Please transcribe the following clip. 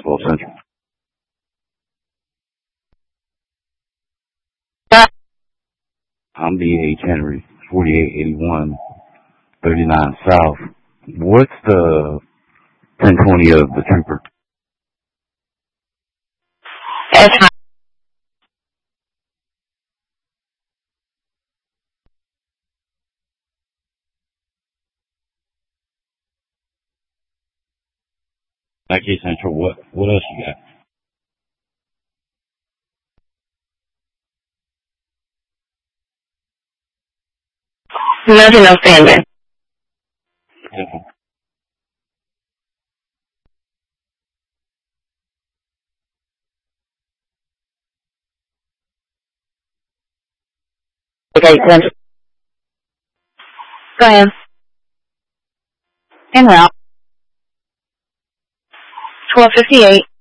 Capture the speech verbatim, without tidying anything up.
twelve Central. I'm D H Henry, forty-eight eighty-one, thirty-nine South. What's the ten twenty of the trooper? It's Nike Central, what, what else you got? nothing outstanding. Okay. Okay, Central. Go ahead. En route. twelve fifty-eight.